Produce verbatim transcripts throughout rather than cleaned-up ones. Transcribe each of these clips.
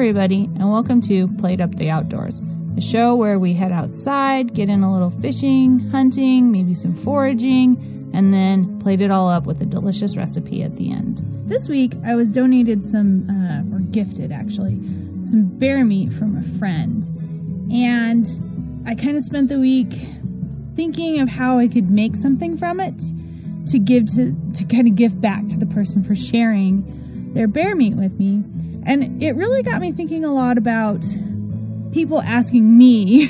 everybody, and welcome to Played Up the Outdoors, a show where we head outside, get in a little fishing, hunting, maybe some foraging, and then plate it all up with a delicious recipe at the end. This week, I was donated some, uh, or gifted actually, some bear meat from a friend. And I kind of spent the week thinking of how I could make something from it to give to, to kind of give back to the person for sharing their bear meat with me. And it really got me thinking a lot about people asking me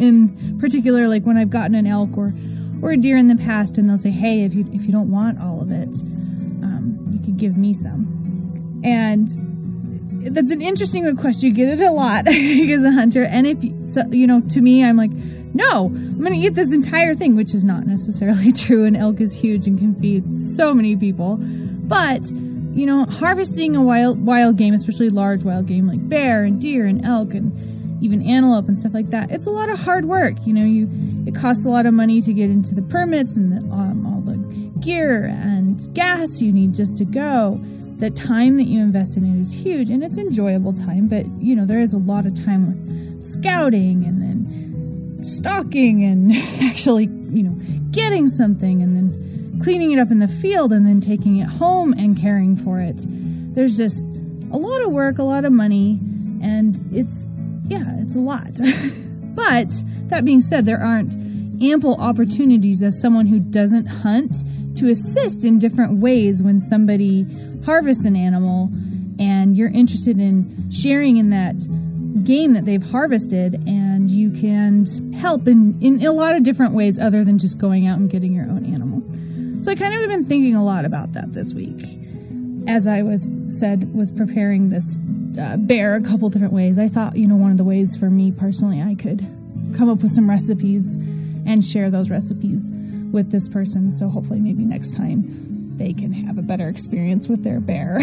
in particular, like when I've gotten an elk or, or a deer in the past, and they'll say, hey, if you, if you don't want all of it, um, you could give me some. And that's an interesting request. You get it a lot as a hunter. And if you, so, you know, to me, I'm like, no, I'm going to eat this entire thing, which is not necessarily true. An elk is huge and can feed so many people. But, you know, harvesting a wild, wild game, especially large wild game like bear and deer and elk and even antelope and stuff like that, it's a lot of hard work. You know, you, it costs a lot of money to get into the permits and the, um, all the gear and gas you need just to go. The time that you invest in it is huge, and it's enjoyable time, but, you know, there is a lot of time with scouting and then stalking and actually, you know, getting something and then cleaning it up in the field and then taking it home and caring for it. There's just a lot of work, a lot of money, and it's, yeah, it's a lot. But that being said, there aren't ample opportunities as someone who doesn't hunt to assist in different ways when somebody harvests an animal and you're interested in sharing in that game that they've harvested, and you can help in, in a lot of different ways other than just going out and getting your own animal. So I kind of have been thinking a lot about that this week. As I was said, was preparing this uh, bear a couple different ways. I thought, you know, one of the ways for me personally, I could come up with some recipes and share those recipes with this person. So hopefully maybe next time they can have a better experience with their bear.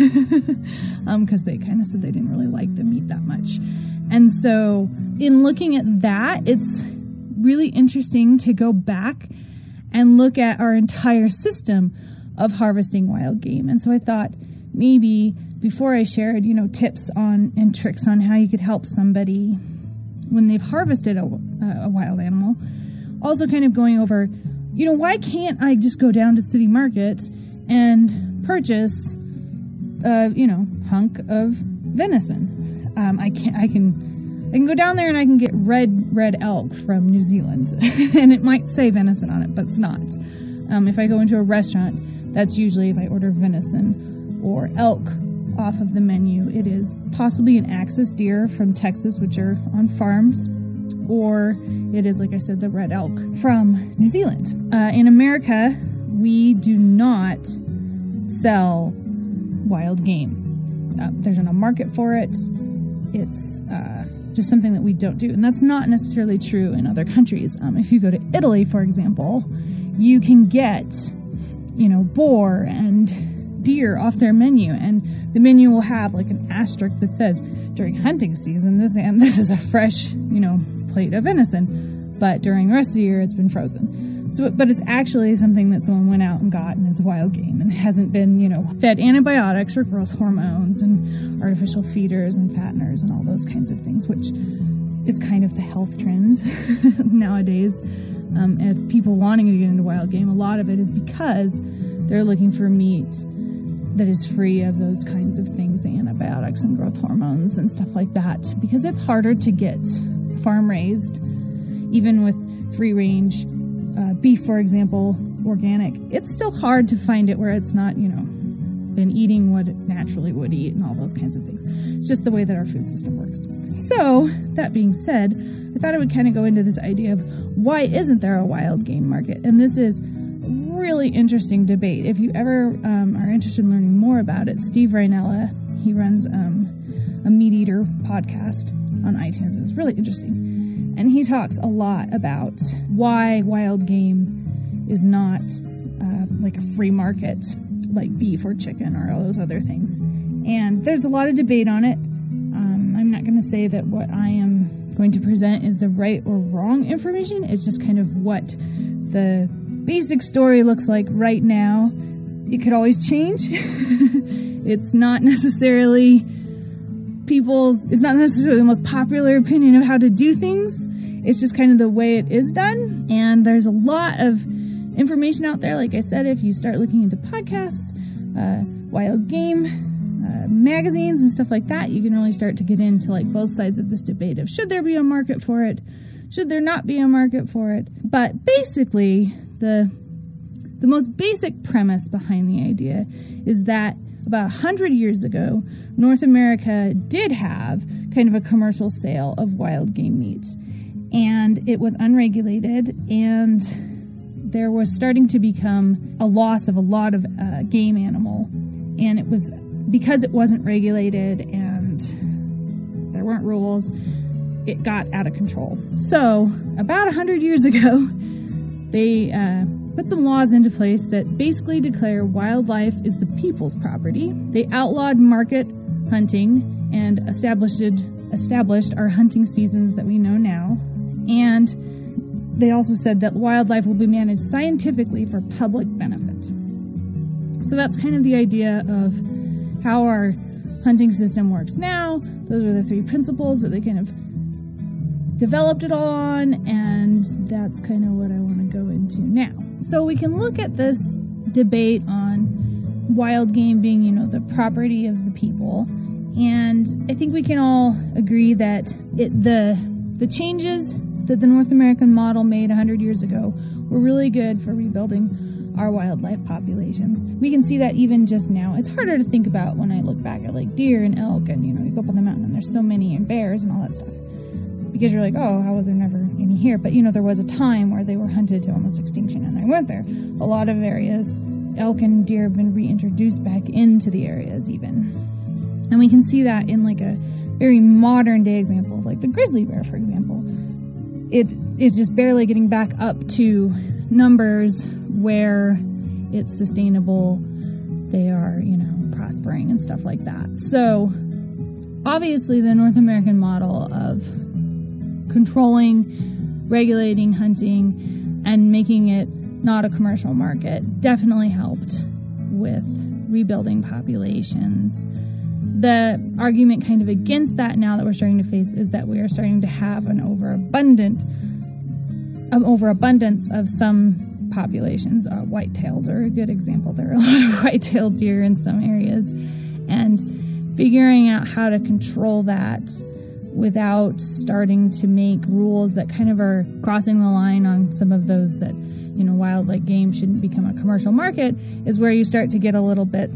um, because they kind of said they didn't really like the meat that much. And so in looking at that, it's really interesting to go back and look at our entire system of harvesting wild game. And so I thought maybe before I shared, you know, tips on and tricks on how you could help somebody when they've harvested a, a wild animal, also kind of going over, you know, why can't I just go down to City Market and purchase a, you know, hunk of venison? Um, I can I can I can go down there and I can get red red elk from New Zealand, and it might say venison on it, but it's not. Um, if I go into a restaurant, that's usually if I order venison or elk off of the menu, it is possibly an axis deer from Texas, which are on farms, or it is, like I said, the red elk from New Zealand. Uh, in America, we do not sell wild game. Uh, there's no market for it. It's uh, just something that we don't do. And that's not necessarily true in other countries. Um, if you go to Italy, for example, you can get, you know, boar and deer off their menu. And the menu will have like an asterisk that says, during hunting season, this and this is a fresh, you know, plate of venison, but during the rest of the year it's been frozen. So, but it's actually something that someone went out and got and is wild game and hasn't been, you know, fed antibiotics or growth hormones and artificial feeders and fatteners and all those kinds of things, which is kind of the health trend nowadays. Um, and people wanting to get into wild game, a lot of it is because they're looking for meat that is free of those kinds of things, the antibiotics and growth hormones and stuff like that, because it's harder to get farm raised, even with free range uh, beef, for example, organic. It's still hard to find it where it's not, you know, been eating what it naturally would eat and all those kinds of things. It's just the way that our food system works. So that being said, I thought I would kind of go into this idea of why isn't there a wild game market? And this is really interesting debate. If you ever um, are interested in learning more about it, Steve Reinella, he runs um, a Meat Eater podcast on iTunes. It's really interesting. And he talks a lot about why wild game is not uh, like a free market like beef or chicken or all those other things. And there's a lot of debate on it. Um, I'm not going to say that what I am going to present is the right or wrong information. It's just kind of what the basic story looks like right now. It could always change. It's not necessarily people's, it's not necessarily the most popular opinion of how to do things. It's just kind of the way it is done. And there's a lot of information out there. Like I said, if you start looking into podcasts, uh, wild game, uh, magazines and stuff like that, you can really start to get into like both sides of this debate of should there be a market for it? Should there not be a market for it? But basically, the the most basic premise behind the idea is that about one hundred years ago, North America did have kind of a commercial sale of wild game meat. And it was unregulated, and there was starting to become a loss of a lot of uh, game animal. And it was because it wasn't regulated and there weren't rules, it got out of control. So about one hundred years ago, they uh, put some laws into place that basically declare wildlife is the people's property. They outlawed market hunting and established established our hunting seasons that we know now. And they also said that wildlife will be managed scientifically for public benefit. So that's kind of the idea of how our hunting system works now. Those are the three principles that they kind of developed it all on, and that's kind of what I want to go into now. So we can look at this debate on wild game being, you know, the property of the people, and I think we can all agree that it, the the changes that the North American model made one hundred years ago were really good for rebuilding our wildlife populations. We can see that even just now. It's harder to think about when I look back at like deer and elk, and you know, you go up on the mountain and there's so many, and bears and all that stuff, because you're like, oh, how was there never any here? But you know, there was a time where they were hunted to almost extinction, and they went there. A lot of areas, elk and deer have been reintroduced back into the areas even. And we can see that in like a very modern day example, like the grizzly bear, for example. It is just barely getting back up to numbers where it's sustainable. They are, you know, prospering and stuff like that. So obviously the North American model of controlling, regulating hunting, and making it not a commercial market definitely helped with rebuilding populations. The argument kind of against that now that we're starting to face is that we are starting to have an overabundant, um, overabundance of some populations. Uh, whitetails are a good example. There are a lot of white-tailed deer in some areas, and figuring out how to control that without starting to make rules that kind of are crossing the line on some of those that, you know, wildlife game shouldn't become a commercial market is where you start to get a little bit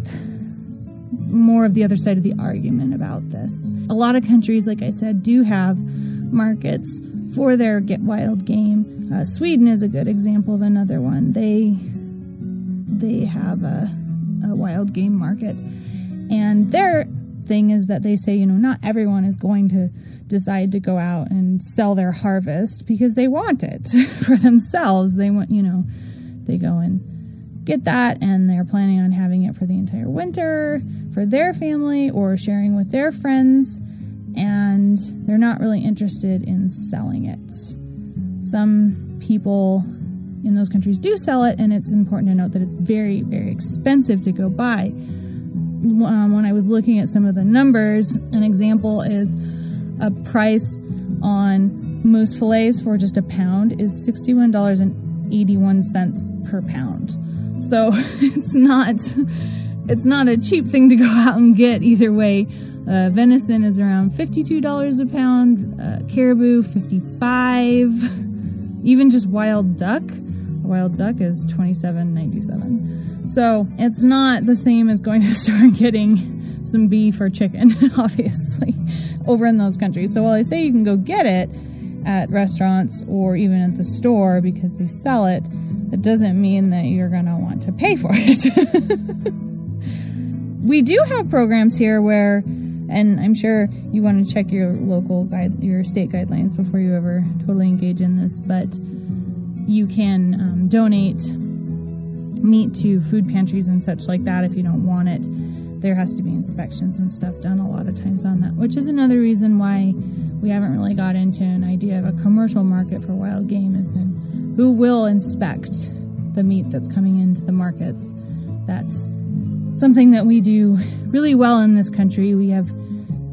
more of the other side of the argument about this. A lot of countries, like I said, do have markets for their get wild game. Uh, Sweden is a good example of another one. They they have a, a wild game market, and their thing is that they say, you know, not everyone is going to decide to go out and sell their harvest because they want it for themselves. They want, you know, they go and get that, and they're planning on having it for the entire winter for their family or sharing with their friends, and they're not really interested in selling it. Some people in those countries do sell it, and it's important to note that it's very, very expensive to go buy. Um, when I was looking at some of the numbers, an example is a price on moose fillets for just a pound is sixty-one dollars and eighty-one cents per pound. So it's not it's not a cheap thing to go out and get either way. Uh, venison is around fifty-two dollars a pound, uh, caribou fifty-five dollars, even just wild duck. A wild duck is twenty-seven ninety-seven. So it's not the same as going to the store and getting some beef or chicken, obviously, over in those countries. So while I say you can go get it at restaurants or even at the store because they sell it, that doesn't mean that you're going to want to pay for it. We do have programs here where, and I'm sure you want to check your local guide, your state guidelines before you ever totally engage in this, but you can um, donate meat to food pantries and such like that if you don't want it. There has to be inspections and stuff done a lot of times on that, which is another reason why we haven't really got into an idea of a commercial market for wild game, is then who will inspect the meat that's coming into the markets. That's something that we do really well in this country. We have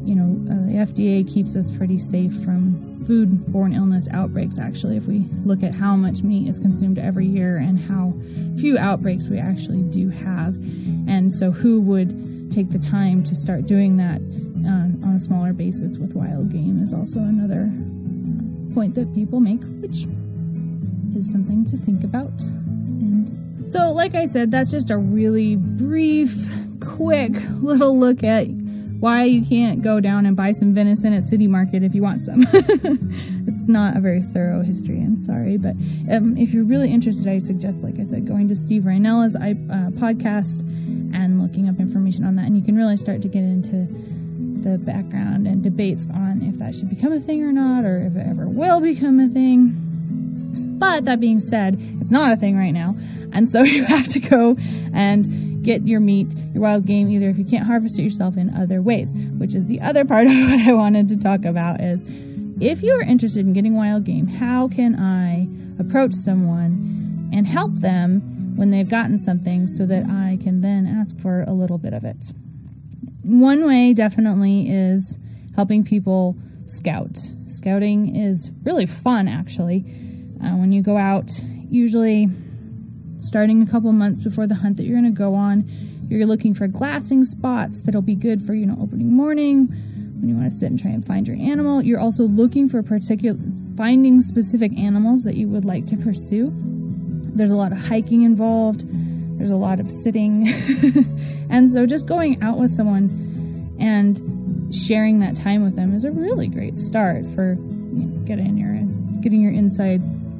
you know, uh, the F D A keeps us pretty safe from foodborne illness outbreaks, actually, if we look at how much meat is consumed every year and how few outbreaks we actually do have. And so who would take the time to start doing that uh, on a smaller basis with wild game is also another point that people make, which is something to think about. And so, like I said, that's just a really brief, quick little look at why you can't go down and buy some venison at City Market if you want some. It's not a very thorough history, I'm sorry, but um, if you're really interested, I suggest, like I said, going to Steve Reinella's uh, podcast and looking up information on that, and you can really start to get into the background and debates on if that should become a thing or not, or if it ever will become a thing. But that being said, it's not a thing right now, and so you have to go and get your meat, your wild game, either if you can't harvest it yourself in other ways, which is the other part of what I wanted to talk about is, if you're interested in getting wild game, how can I approach someone and help them when they've gotten something so that I can then ask for a little bit of it? One way definitely is helping people scout. Scouting is really fun, actually. Uh, when you go out, usually starting a couple months before the hunt that you're going to go on, you're looking for glassing spots that'll be good for, you know, opening morning when you want to sit and try and find your animal. You're also looking for particular, finding specific animals that you would like to pursue. There's a lot of hiking involved. There's a lot of sitting. And so just going out with someone and sharing that time with them is a really great start for, you know, getting your, getting your inside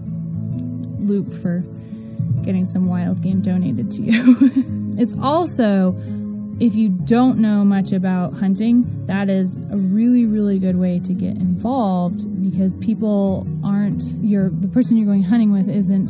loop for getting some wild game donated to you. It's also, if you don't know much about hunting, that is a really, really good way to get involved, because people aren't, your the person you're going hunting with isn't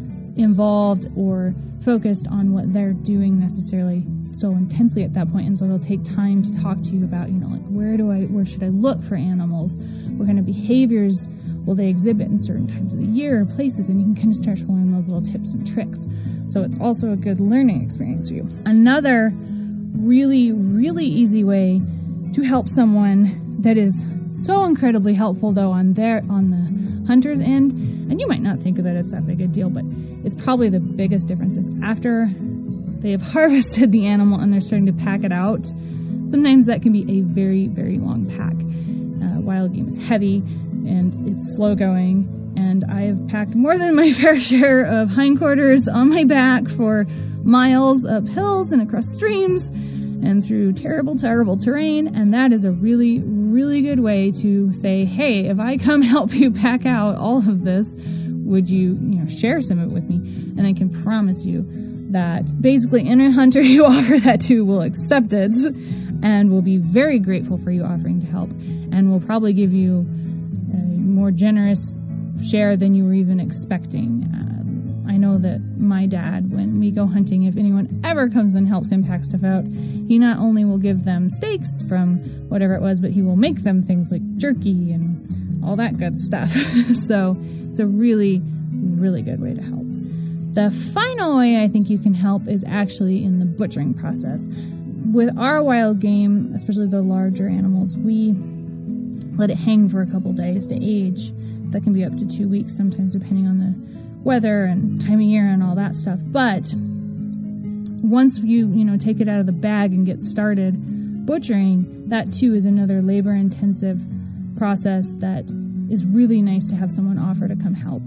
involved or focused on what they're doing necessarily so intensely at that point, and so they'll take time to talk to you about, you know, like, where do I, where should I look for animals? What kind of behaviors will they exhibit in certain times of the year or places, and you can kind of start to learn those little tips and tricks. So it's also a good learning experience for you. Another really, really easy way to help someone that is so incredibly helpful, though, on their on the hunter's end, and you might not think that it's that big a deal, but it's probably the biggest difference, is after they have harvested the animal and they're starting to pack it out. Sometimes that can be a very, very long pack. Uh, wild game is heavy and it's slow going, and I have packed more than my fair share of hindquarters on my back for miles up hills and across streams and through terrible, terrible terrain, and that is a really, really good way to say, hey, if I come help you pack out all of this, would you, you know, share some of it with me? And I can promise you that basically any hunter you offer that to will accept it and will be very grateful for you offering to help, and will probably give you a more generous share than you were even expecting. Um, I know that my dad, when we go hunting, if anyone ever comes and helps him pack stuff out, he not only will give them steaks from whatever it was, but he will make them things like jerky and all that good stuff. So it's a really, really good way to help. The final way I think you can help is actually in the butchering process. With our wild game, especially the larger animals, we let it hang for a couple days to age. That can be up to two weeks sometimes, depending on the weather and time of year and all that stuff. But once you, you know, take it out of the bag and get started butchering, that too is another labor-intensive process that is really nice to have someone offer to come help.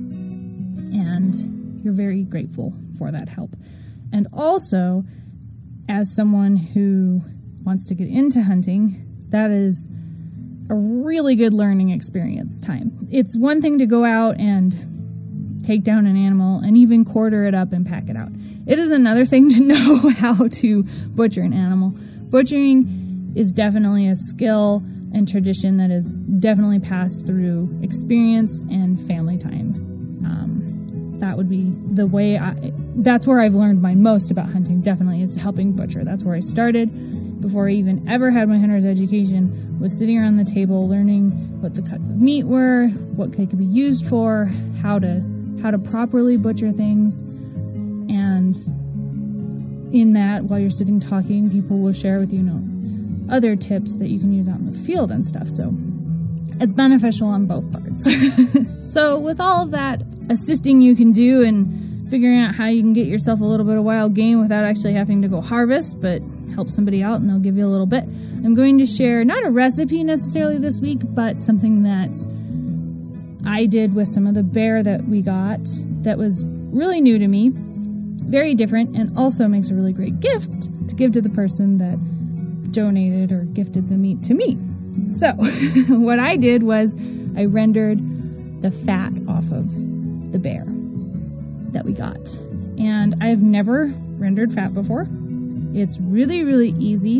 And you're very grateful for that help. And also, as someone who wants to get into hunting, that is a really good learning experience time. It's one thing to go out and take down an animal and even quarter it up and pack it out. It is another thing to know how to butcher an animal. Butchering is definitely a skill and tradition that is definitely passed through experience and family time. Um, that would be the way I, that's where I've learned my most about hunting, definitely, is helping butcher. That's where I started before I even ever had my hunter's education. Was sitting around the table learning what the cuts of meat were, what they could be used for, how to how to properly butcher things. And in that, while you're sitting talking, people will share with you, you know, other tips that you can use out in the field and stuff. So it's beneficial on both parts. So with all of that assisting you can do and figuring out how you can get yourself a little bit of wild game without actually having to go harvest, but help somebody out and they'll give you a little bit, I'm going to share not a recipe necessarily this week, but something that I did with some of the bear that we got that was really new to me, very different, and also makes a really great gift to give to the person that donated or gifted the meat to me. So what I did was I rendered the fat off of the bear that we got. And I've never rendered fat before. It's really, really easy.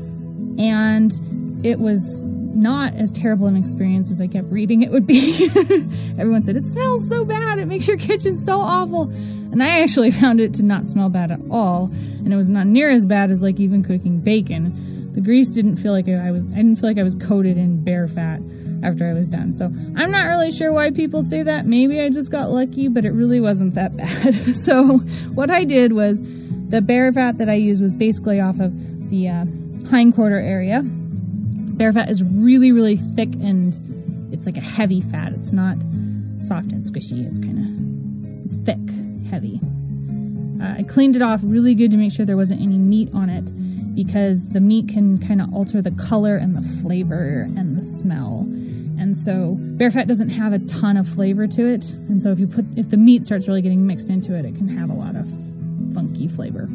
And it was not as terrible an experience as I kept reading it would be. Everyone said, it smells so bad. It makes your kitchen so awful. And I actually found it to not smell bad at all. And it was not near as bad as like even cooking bacon. The grease didn't feel like I was, I didn't feel like I was coated in bear fat after I was done. So I'm not really sure why people say that. Maybe I just got lucky, but it really wasn't that bad. So what I did was the bear fat that I used was basically off of the uh, hindquarter area. Bear fat is really, really thick and it's like a heavy fat. It's not soft and squishy. It's kind of it's thick, heavy. Uh, I cleaned it off really good to make sure there wasn't any meat on it because the meat can kind of alter the color and the flavor and the smell. And so bear fat doesn't have a ton of flavor to it. And so if you put, if the meat starts really getting mixed into it, it can have a lot of funky flavor.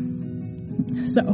So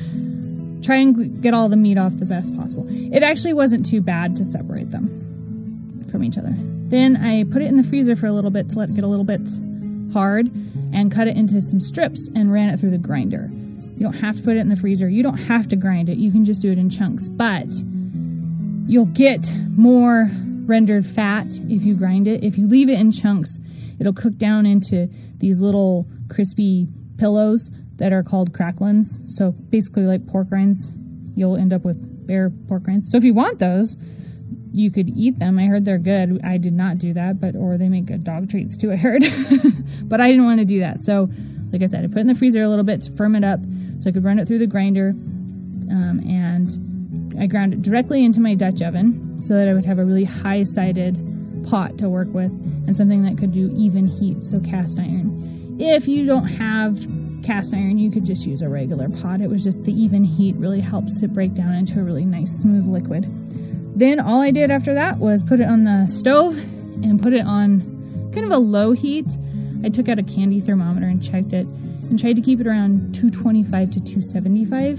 try and get all the meat off the best possible. It actually wasn't too bad to separate them from each other. Then I put it in the freezer for a little bit to let it get a little bit hard and cut it into some strips and ran it through the grinder. You don't have to put it in the freezer. You don't have to grind it. You can just do it in chunks, but you'll get more rendered fat if you grind it. If you leave it in chunks, it'll cook down into these little crispy pillows that are called cracklins. So basically like pork rinds, you'll end up with bear pork rinds. So if you want those, you could eat them. I heard they're good. I did not do that, but or they make good dog treats too, I heard. But I didn't want to do that. So like I said, I put it in the freezer a little bit to firm it up so I could run it through the grinder. Um, and I ground it directly into my Dutch oven so that I would have a really high-sided pot to work with and something that could do even heat, so cast iron. If you don't have cast iron, you could just use a regular pot. It was just the even heat really helps it break down into a really nice smooth liquid. Then all I did after that was put it on the stove and put it on kind of a low heat. I took out a candy thermometer and checked it and tried to keep it around two twenty-five to two seventy-five.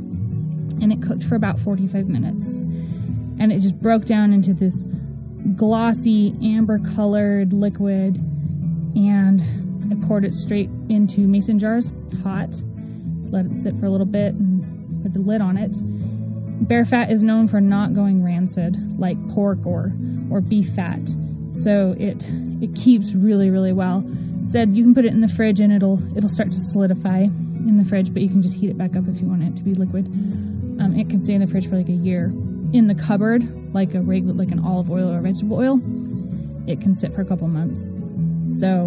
And it cooked for about forty-five minutes. And it just broke down into this glossy, amber-colored liquid. And I poured it straight into mason jars, hot. Let it sit for a little bit and put the lid on it. Bear fat is known for not going rancid like pork or, or beef fat. So it it keeps really, really well. It said you can put it in the fridge and it'll it'll start to solidify in the fridge, but you can just heat it back up if you want it to be liquid. Um, it can stay in the fridge for like a year. In the cupboard, like a regular, like an olive oil or vegetable oil, it can sit for a couple months. So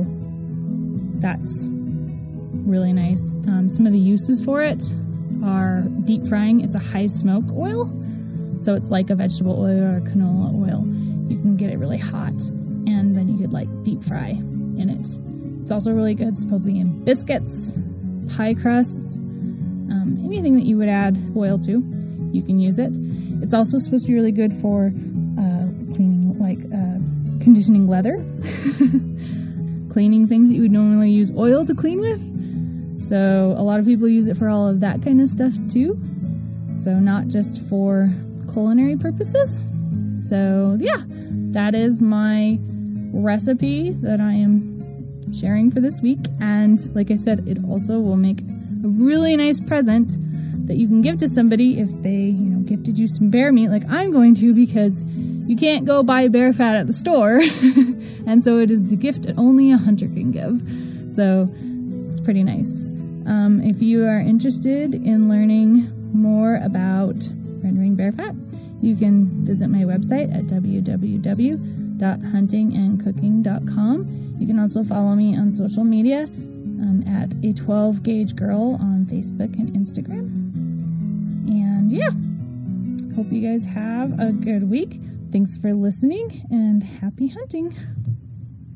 that's really nice. Um, some of the uses for it are deep frying. It's a high smoke oil, so it's like a vegetable oil or a canola oil. You can get it really hot, and then you could like deep fry in it. It's also really good supposedly in biscuits, pie crusts, um, anything that you would add oil to, you can use it. It's also supposed to be really good for uh, cleaning, like uh, conditioning leather, cleaning things that you would normally use oil to clean with. So a lot of people use it for all of that kind of stuff too. So not just for culinary purposes. So yeah, that is my recipe that I am sharing for this week. And like I said, it also will make a really nice present that you can give to somebody if they, you know, gifted you some bear meat like I'm going to, because you can't go buy bear fat at the store. And so it is the gift that only a hunter can give. So it's pretty nice. Um, if you are interested in learning more about rendering bear fat, you can visit my website at w w w dot hunting and cooking dot com. You can also follow me on social media um, at a twelve gauge girl on Facebook and Instagram. And yeah, Hope you guys have a good week. Thanks for listening and happy hunting.